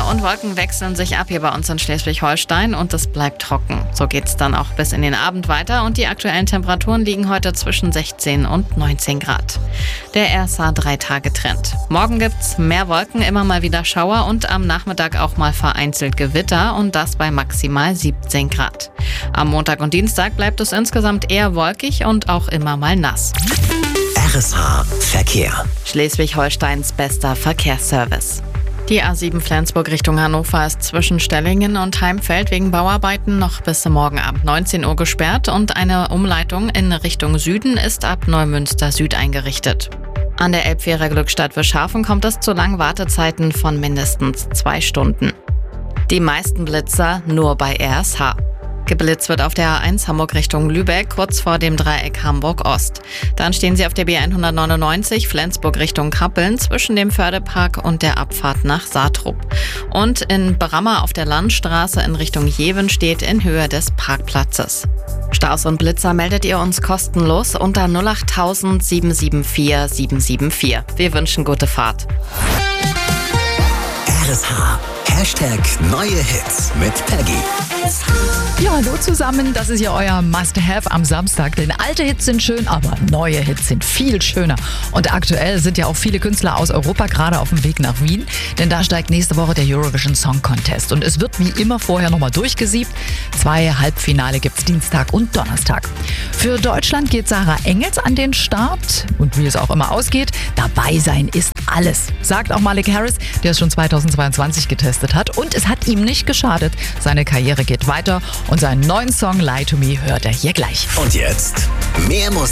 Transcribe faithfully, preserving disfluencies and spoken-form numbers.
und Wolken wechseln sich ab hier bei uns in Schleswig-Holstein und es bleibt trocken. So geht's dann auch bis in den Abend weiter und die aktuellen Temperaturen liegen heute zwischen sechzehn und neunzehn Grad. Der R S A drei Tage Trend. Morgen gibt's mehr Wolken, immer mal wieder Schauer und am Nachmittag auch mal vereinzelt Gewitter und das bei maximal siebzehn Grad. Am Montag und Dienstag bleibt es insgesamt eher wolkig und auch immer mal nass. R S H Verkehr. Schleswig-Holsteins bester Verkehrsservice. Die A sieben Flensburg Richtung Hannover ist zwischen Stellingen und Heimfeld wegen Bauarbeiten noch bis morgen Abend neunzehn Uhr gesperrt und eine Umleitung in Richtung Süden ist ab Neumünster Süd eingerichtet. An der Elbfähre Glückstadt Wischhafen kommt es zu langen Wartezeiten von mindestens zwei Stunden. Die meisten Blitzer nur bei R S H. Geblitzt wird auf der A eins Hamburg Richtung Lübeck, kurz vor dem Dreieck Hamburg-Ost. Dann stehen sie auf der B hundertneunundneunzig Flensburg Richtung Kappeln zwischen dem Fördepark und der Abfahrt nach Saatrup. Und in Brammer auf der Landstraße in Richtung Jeven steht in Höhe des Parkplatzes. Staus und Blitzer meldet ihr uns kostenlos unter null acht null null sieben sieben vier sieben sieben vier. Wir wünschen gute Fahrt. R S H. Hashtag neue Hits mit Peggy. Ja, hallo zusammen, das ist ja euer Must-Have am Samstag, denn alte Hits sind schön, aber neue Hits sind viel schöner. Und aktuell sind ja auch viele Künstler aus Europa gerade auf dem Weg nach Wien, denn da steigt nächste Woche der Eurovision Song Contest und es wird wie immer vorher nochmal durchgesiebt. Zwei Halbfinale gibt's Dienstag und Donnerstag. Für Deutschland geht Sarah Engels an den Start und wie es auch immer ausgeht, dabei sein ist alles, sagt auch Malik Harris, der es schon zweitausendzweiundzwanzig getestet hat und es hat ihm nicht geschadet. Seine Karriere geht weiter und seinen neuen Song Lie to Me hört er hier gleich. Und jetzt mehr Musik.